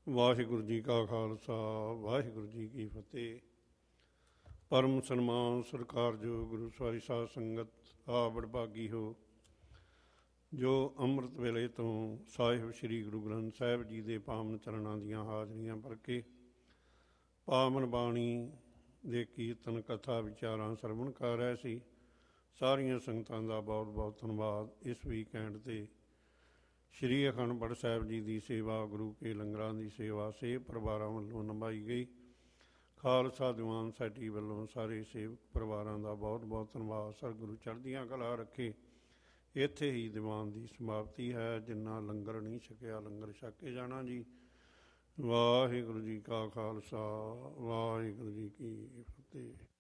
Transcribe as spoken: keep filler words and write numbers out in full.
ਵਾਹਿਗੁਰੂ ਜੀ ਕਾ ਖਾਲਸਾ ਵਾਹਿਗੁਰੂ ਜੀ ਕੀ ਫਤਿਹ। ਪਰਮ ਸਨਮਾਨ ਸਤਿਕਾਰਯੋਗ ਗੁਰੂ ਸਵਾਰੀ ਸਾਧ ਸੰਗਤ ਆ ਵਡਭਾਗੀ ਹੋ, ਜੋ ਅੰਮ੍ਰਿਤ ਵੇਲੇ ਤੋਂ ਸਾਹਿਬ ਸ੍ਰੀ ਗੁਰੂ ਗ੍ਰੰਥ ਸਾਹਿਬ ਜੀ ਦੇ ਪਾਵਨ ਚਰਨਾਂ ਦੀਆਂ ਹਾਜ਼ਰੀਆਂ ਭਰ ਕੇ ਪਾਵਨ ਬਾਣੀ ਦੇ ਕੀਰਤਨ ਕਥਾ ਵਿਚਾਰਾਂ ਸਰਵਣ ਕਰ ਰਹੇ ਸੀ। ਸਾਰੀਆਂ ਸੰਗਤਾਂ ਦਾ ਬਹੁਤ ਬਹੁਤ ਧੰਨਵਾਦ। ਇਸ ਵੀਕਐਂਡ 'ਤੇ ਸ਼੍ਰੀ ਅਖੰਡ ਪਾਠ ਸਾਹਿਬ ਜੀ ਦੀ ਸੇਵਾ, ਗੁਰੂ ਕੇ ਲੰਗਰਾਂ ਦੀ ਸੇਵਾ ਸੇਵ ਪਰਿਵਾਰਾਂ ਵੱਲੋਂ ਨਿਭਾਈ ਗਈ। ਖਾਲਸਾ ਦੀਵਾਨ ਸੋਸਾਇਟੀ ਵੱਲੋਂ ਸਾਰੇ ਸੇਵਕ ਪਰਿਵਾਰਾਂ ਦਾ ਬਹੁਤ ਬਹੁਤ ਧੰਨਵਾਦ। ਸਤਿਗੁਰੂ ਚੜ੍ਹਦੀਆਂ ਕਲਾ ਰੱਖੇ। ਇੱਥੇ ਹੀ ਦੀਵਾਨ ਦੀ ਸਮਾਪਤੀ ਹੈ। ਜਿੰਨਾ ਲੰਗਰ ਨਹੀਂ ਛਕਿਆ ਲੰਗਰ ਛਕ ਕੇ ਜਾਣਾ ਜੀ। ਵਾਹਿਗੁਰੂ ਜੀ ਕਾ ਖਾਲਸਾ ਵਾਹਿਗੁਰੂ ਜੀ ਕੀ ਫਤਿਹ।